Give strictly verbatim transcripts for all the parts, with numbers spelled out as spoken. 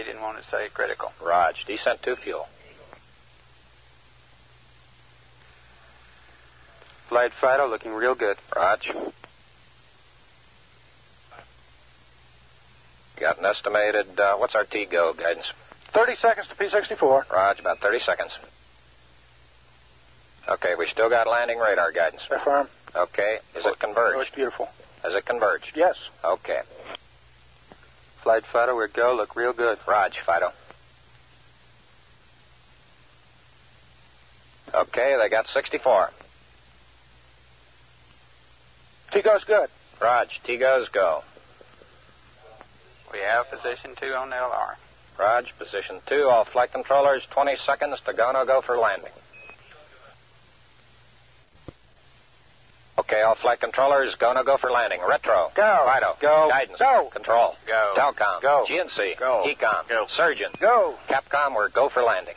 He didn't want to say critical. Rog, descent to fuel. Flight Fido looking real good. Rog. Got an estimated, uh, what's our T-go guidance? thirty seconds to P sixty-four. Rog, about thirty seconds. Okay, we still got landing radar guidance. Affirm. Okay, is it converged? Oh, it's beautiful. Is it converged? Yes. Okay. Flight Fido, we're go. Look real good. Rog, Fido. Okay, they got sixty-four. T-go's good. Rog, T-go's go. We have position two on L R. Rog, position two. All flight controllers, twenty seconds to go, no go for landing. Okay, all flight controllers, go, no go for landing. Retro. Go. Fido. Go. Guidance. Go. Control. Go. Telcom. Go. G N C. Go. Ecom. Go. Surgeon. Go. Capcom, we're go for landing.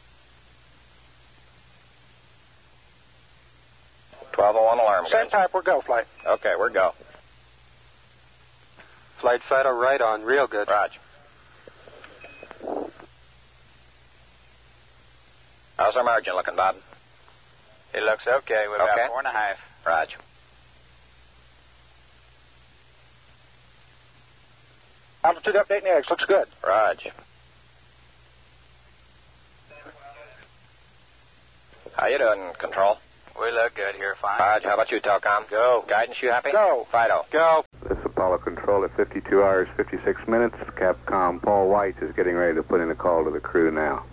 twelve oh one alarm. Same guys. type, we're go, flight. Okay, we're go. Flight Fido, right on. Real good. Rog. How's our margin looking, Bob? It looks okay. We're about Okay. four and a half. Rog. Altitude update in the X. Looks good. Rog. How you doing, Control? We look good here, fine. Rog, how about you, Telcom? Go. Guidance, you happy? Go. Fido. Go. This is Apollo Control at fifty-two hours, fifty-six minutes. Capcom Paul White is getting ready to put in a call to the crew now.